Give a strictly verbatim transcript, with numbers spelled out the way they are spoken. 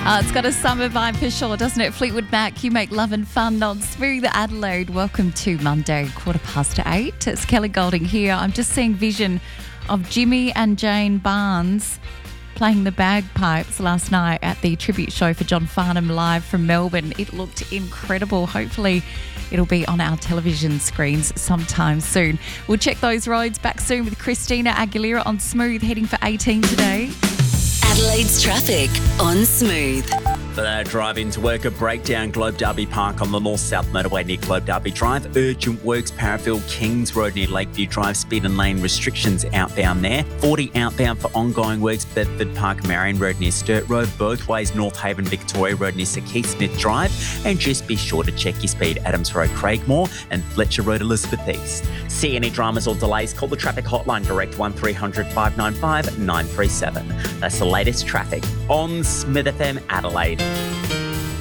Uh, it's got a summer vibe for sure, doesn't it? Fleetwood Mac, you make love and fun on Smooth Adelaide. Welcome to Monday, quarter past eight. It's Kelly Golding here. I'm just seeing vision of Jimmy and Jane Barnes playing the bagpipes last night at the tribute show for John Farnham live from Melbourne. It looked incredible. Hopefully it'll be on our television screens sometime soon. We'll check those roads back soon with Christina Aguilera on Smooth, heading for eighteen today. Adelaide's traffic on Smooth. For that drive into work, a breakdown Globe Derby Park on the north-south motorway near Globe Derby Drive. Urgent works Parafield Kings Road near Lakeview Drive. Speed and lane restrictions outbound there. forty outbound for ongoing works Bedford Park Marion Road near Sturt Road. Both ways North Haven Victoria Road near Sir Keith Smith Drive. And just be sure to check your speed Adams Road Craigmore and Fletcher Road Elizabeth East. See any dramas or delays? Call the traffic hotline direct one three hundred five nine five nine three seven. That's the latest traffic on Smith F M Adelaide.